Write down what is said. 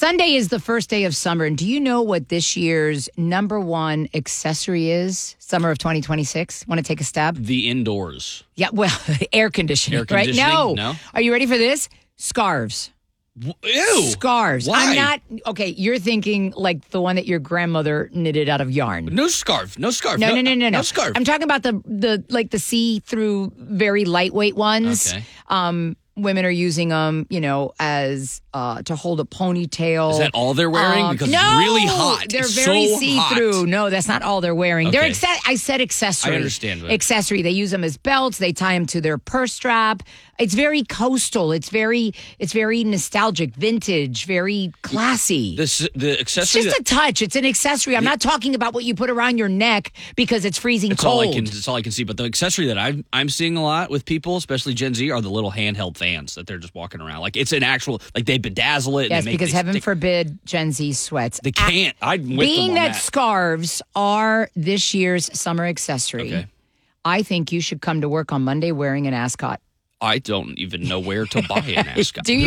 Sunday is the first day of summer. And do you know what this year's number one accessory is? Summer of 2026. Want to take a stab? The indoors. Yeah, well, air conditioning. Air conditioning? Right? No. Are you ready for this? Scarves. Ew. Scarves. Why? I'm not. Okay, you're thinking like the one that your grandmother knitted out of yarn. No scarf. No scarf. No. No scarf. I'm talking about the see-through, very lightweight ones. Okay. Women are using them, as to hold a ponytail. Is that all they're wearing? Because no, it's really hot. They're It's very so see-through. hot. No, that's not all they're wearing. Okay. I said accessory. I understand that. Accessory. They use them as belts. They tie them to their purse strap. It's very coastal. It's very nostalgic, vintage, very classy. The It's accessory. just a touch. It's an accessory. I'm not talking about what you put around your neck because it's freezing That's cold. all I can see. But the accessory that I'm seeing a lot with people, especially Gen Z, are the little handheld fans that they're just walking around. Like it's an actual, like they bedazzle it. Yes, and because heaven forbid Gen Z sweats. They can't. I'd with Being them on that scarves are this year's summer accessory, Okay. I think you should come to work on Monday wearing an ascot. I don't even know where to buy an ascot. Do you?